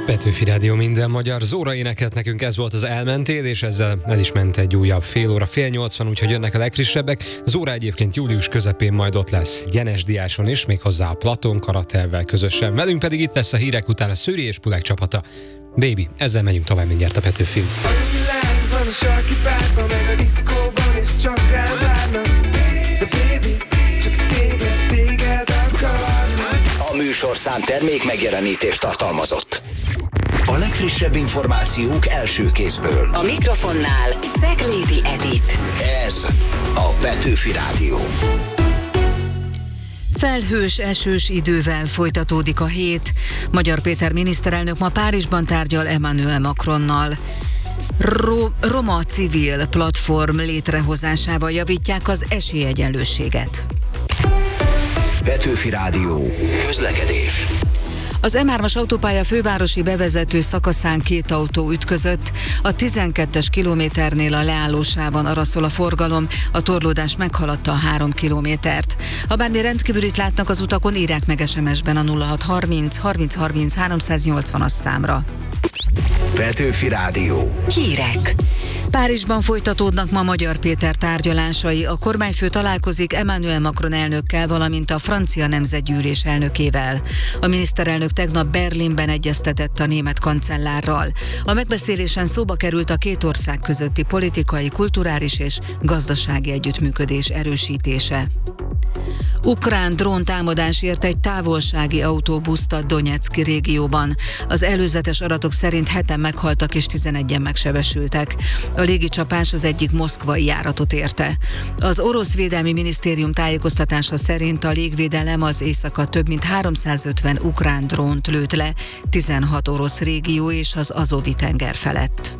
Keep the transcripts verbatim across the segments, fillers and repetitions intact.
Petőfi Rádió, minden magyar. Zóra énekelt nekünk, ez volt az Elmentél, és ezzel el is ment egy újabb fél óra, fél nyolcvan, úgyhogy jönnek a legfrissebbek. Zóra egyébként július közepén majd ott lesz Gyenes Diáson is, méghozzá a Platon Karatelvel közösen. Velünk pedig itt lesz a hírek után a Szőri és Pulek csapata. Baby, ezzel megyünk tovább mindjárt a Petőfin. Van a sarki párban, meg a diszkóban, és csak rám várnak. De baby, csak téged, téged akarnak. A műsorszám termék megjelenítést tartalmazott. A legfrissebb információk első kézből. A mikrofonnál Ceglédi Edit. Ez a Petőfi Rádió. Felhős, esős idővel folytatódik a hét. Magyar Péter miniszterelnök ma Párizsban tárgyal Emmanuel Macronnal. Ro- Roma civil platform létrehozásával javítják az esélyegyenlőséget. Petőfi Rádió. Közlekedés. Az em hármas autópálya fővárosi bevezető szakaszán két autó ütközött, a tizenkettes kilométernél a leállósában araszol a forgalom, a torlódás meghaladta a három kilométert. Ha bármi rendkívülit látnak az utakon, írják meg es em es-ben a nulla hat harminc harminc harminc háromszáznyolcvanas számra. Petőfi Rádió. Hírek. Párizsban folytatódnak ma Magyar Péter tárgyalásai. A kormányfő találkozik Emmanuel Macron elnökkel, valamint a francia nemzetgyűlés elnökével. A miniszterelnök tegnap Berlinben egyeztetett a német kancellárral. A megbeszélésen szóba került a két ország közötti politikai, kulturális és gazdasági együttműködés erősítése. Ukrán dróntámadás ért egy távolsági autóbuszt a Donyeck régióban. Az előzetes adatok szerint heten meghaltak és tizenegyen megsebesültek. A légicsapás az egyik moszkvai járatot érte. Az orosz védelmi minisztérium tájékoztatása szerint a légvédelem az éjszaka több mint háromszázötven ukrán drónt lőtt le, tizenhat orosz régió és az Azovi-tenger felett.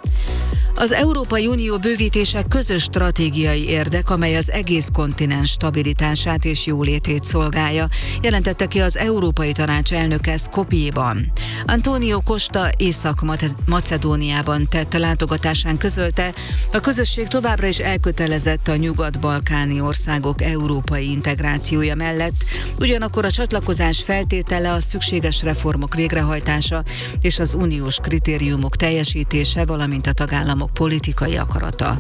Az Európai Unió bővítése közös stratégiai érdek, amely az egész kontinens stabilitását és jólétét szolgálja, jelentette ki az Európai Tanács elnöke Skopjéban. Antonio Costa Észak-Macedóniában tett látogatásán közölte, a közösség továbbra is elkötelezett a nyugat-balkáni országok európai integrációja mellett, ugyanakkor a csatlakozás feltétele a szükséges reformok végrehajtása és az uniós kritériumok teljesítése, valamint a tagállamok politikai akarata.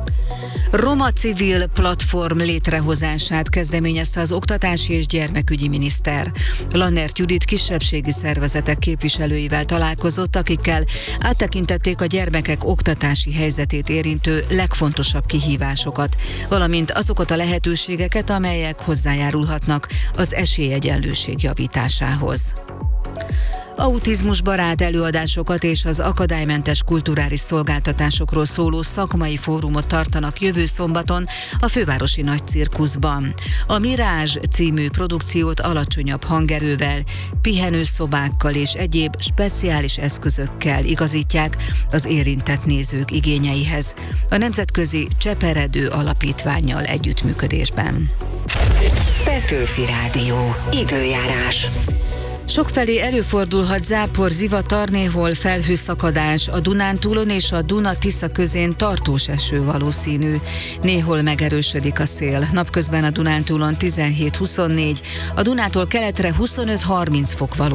Roma civil platform létrehozását kezdeményezte az oktatási és gyermekügyi miniszter. Lannert Judit kisebbségi szervezetek képviselőivel találkozott, akikkel áttekintették a gyermekek oktatási helyzetét érintő legfontosabb kihívásokat, valamint azokat a lehetőségeket, amelyek hozzájárulhatnak az esélyegyenlőség javításához. Autizmusbarát előadásokat és az akadálymentes kulturális szolgáltatásokról szóló szakmai fórumot tartanak jövő szombaton a fővárosi Nagycirkuszban. A Mirázs című produkciót alacsonyabb hangerővel, pihenőszobákkal és egyéb speciális eszközökkel igazítják az érintett nézők igényeihez, a Nemzetközi Cseperedő Alapítvánnyal együttműködésben. Petőfi Rádió. Időjárás. Sokfelé előfordulhat zápor, zivatar, néhol felhőszakadás, a Dunántúlon és a Duna-Tisza közén tartós eső valószínű. Néhol megerősödik a szél. Napközben a Dunántúlon tizenhét huszonnégy, a Dunától keletre huszonöt harminc fok való.